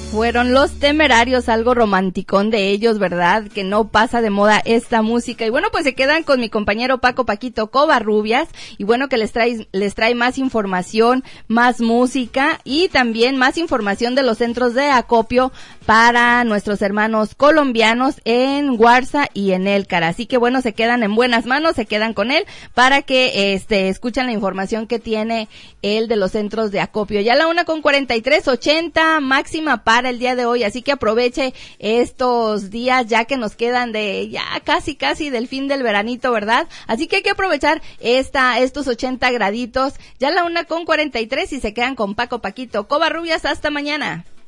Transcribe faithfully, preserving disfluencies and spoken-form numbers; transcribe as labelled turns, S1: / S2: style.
S1: Fueron Los Temerarios, algo romanticón de ellos, ¿verdad? Que no pasa de moda esta música. Y bueno, pues se quedan con mi compañero Paco Paquito Covarrubias. Y bueno, que les trae, les trae más información, más música y también más información de los centros de acopio para nuestros hermanos colombianos en Guarza y en Élcara. Así que bueno, se quedan en buenas manos, se quedan con él para que este escuchen la información que tiene él de los centros de acopio. Ya la una con cuarenta y tres, ochenta máxima para el día de hoy, así que aproveche estos días ya que nos quedan de ya casi casi del fin del veranito, ¿verdad? Así que hay que aprovechar esta estos ochenta graditos. Ya la una con cuarenta y tres y se quedan con Paco Paquito Covarrubias. Hasta mañana.